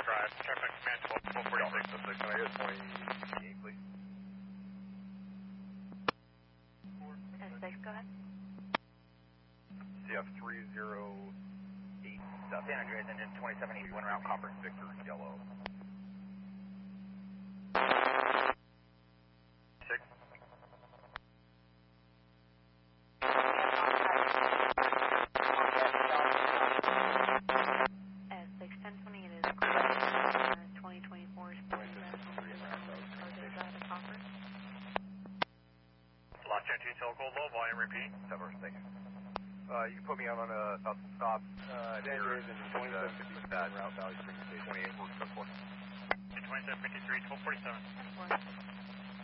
Drive, traffic command 1246. Can I get 28, please? S6, go ahead. CF 308. San Andreas engine 2781 route copper. Victor yellow. 6. S6, 1020, it is 2024 copper. Lost 10 Gold low, volume repeat. Thank you. You can put me out on a stop. San Andreas engine 2753 route Valley Spring Station. 28 works up for. 2753, 1247.